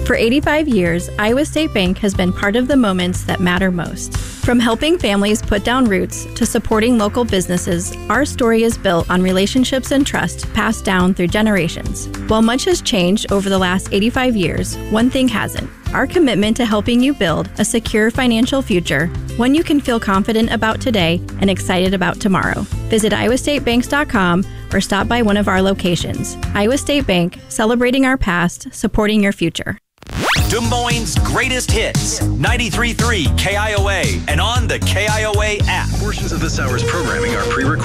For 85 years, Iowa State Bank has been part of the moments that matter most. From helping families put down roots to supporting local businesses, our story is built on relationships and trust passed down through generations. While much has changed over the last 85 years, one thing hasn't: our commitment to helping you build a secure financial future, one you can feel confident about today and excited about tomorrow. Visit iowastatebanks.com or stop by one of our locations. Iowa State Bank, celebrating our past, supporting your future. Des Moines' greatest hits, 93.3 KIOA, and on the KIOA app. Portions of this hour's programming are pre-recorded.